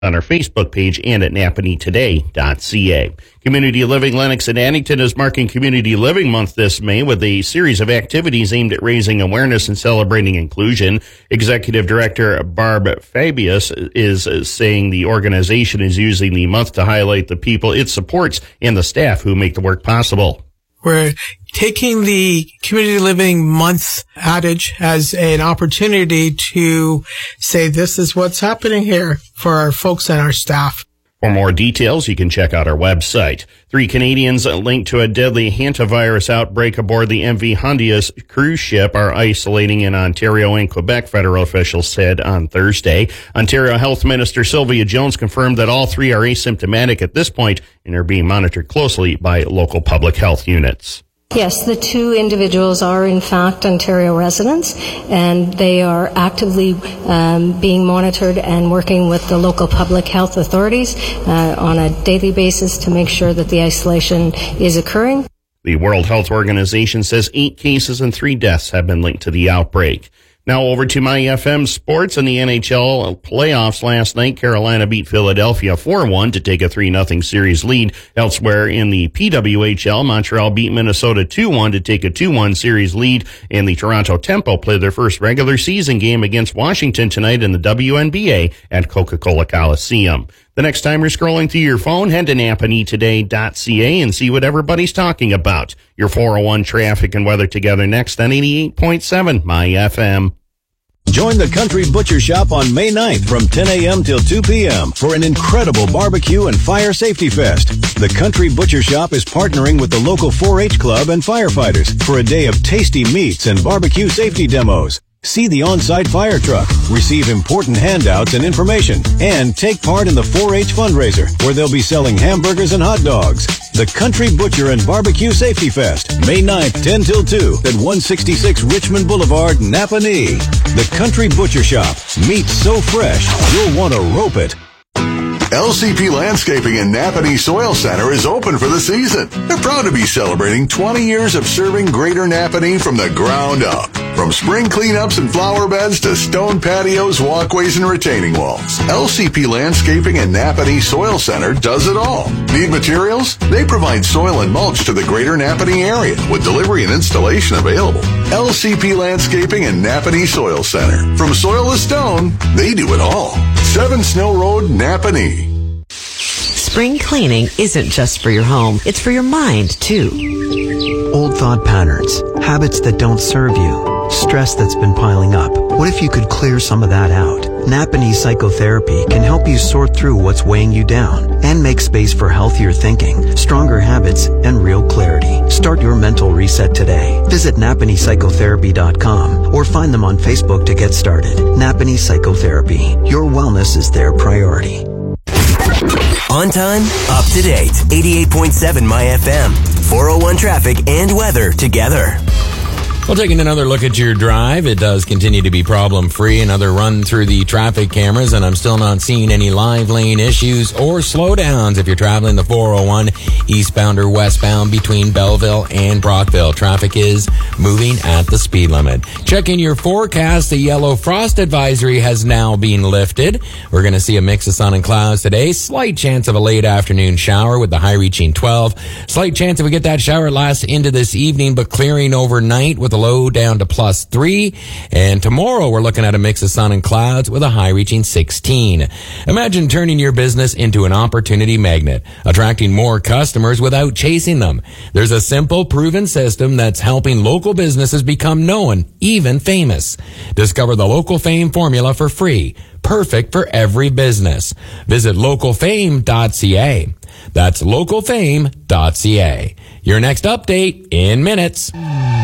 on our Facebook page and at napanetoday.ca. Community Living Lennox and Addington is marking Community Living Month this May with a series of activities aimed at raising awareness and celebrating inclusion. Executive Director Barb Fabius is saying the organization is using the month to highlight the people it supports and the staff who make the work possible. We're taking the Community Living Month adage as an opportunity to say this is what's happening here for our folks and our staff. For more details, you can check out our website. 3 Canadians linked to a deadly hantavirus outbreak aboard the MV Hondius cruise ship are isolating in Ontario and Quebec, federal officials said on Thursday. Ontario Health Minister Sylvia Jones confirmed that all 3 are asymptomatic at this point and are being monitored closely by local public health units. Yes, the 2 individuals are in fact Ontario residents, and they are actively being monitored and working with the local public health authorities on a daily basis to make sure that the isolation is occurring. The World Health Organization says 8 cases and 3 deaths have been linked to the outbreak. Now over to My FM Sports and the NHL playoffs last night. Carolina beat Philadelphia 4-1 to take a 3-0 series lead. Elsewhere in the PWHL, Montreal beat Minnesota 2-1 to take a 2-1 series lead. And the Toronto Tempo played their first regular season game against Washington tonight in the WNBA at Coca-Cola Coliseum. The next time you're scrolling through your phone, head to napanetoday.ca and see what everybody's talking about. Your 401 traffic and weather together next on 88.7 My FM. Join the Country Butcher Shop on May 9th from 10 a.m. till 2 p.m. for an incredible barbecue and fire safety fest. The Country Butcher Shop is partnering with the local 4-H Club and firefighters for a day of tasty meats and barbecue safety demos. See the on-site fire truck, receive important handouts and information, and take part in the 4-H fundraiser, where they'll be selling hamburgers and hot dogs. The Country Butcher and Barbecue Safety Fest, May 9th, 10 till 2 at 166 Richmond Boulevard, Napanee. The Country Butcher Shop. Meat so fresh, you'll want to rope it. LCP Landscaping in Napanee Soil Center is open for the season. They're proud to be celebrating 20 years of serving Greater Napanee from the ground up. From spring cleanups and flower beds to stone patios, walkways, and retaining walls, LCP Landscaping in Napanee Soil Center does it all. Need materials? They provide soil and mulch to the Greater Napanee area with delivery and installation available. LCP Landscaping in Napanee Soil Center. From soil to stone, they do it all. 7 Snow Road, Napanee. Spring cleaning isn't just for your home, it's for your mind, too. Old thought patterns, habits that don't serve you, stress that's been piling up. What if you could clear some of that out? Napanee Psychotherapy can help you sort through what's weighing you down and make space for healthier thinking, stronger habits, and real clarity. Start your mental reset today. Visit NapaneePsychotherapy.com or find them on Facebook to get started. Napanee Psychotherapy. Your wellness is their priority. On time, up to date. 88.7 My FM. 401 traffic and weather together. Well, taking another look at your drive, it does continue to be problem-free. Another run through the traffic cameras, and I'm still not seeing any live lane issues or slowdowns if you're traveling the 401 eastbound or westbound between Belleville and Brockville. Traffic is moving at the speed limit. Checking your forecast, the yellow frost advisory has now been lifted. We're going to see a mix of sun and clouds today. Slight chance of a late afternoon shower with the high reaching 12. Slight chance if we get that shower lasts into this evening, but clearing overnight with a low down to +3. And tomorrow we're looking at a mix of sun and clouds with a high reaching 16. Imagine turning your business into an opportunity magnet, attracting more customers without chasing them. There's a simple, proven system that's helping local businesses become known, even famous. Discover the Local Fame formula for free. Perfect for every business. Visit localfame.ca. That's localfame.ca. Your next update in minutes.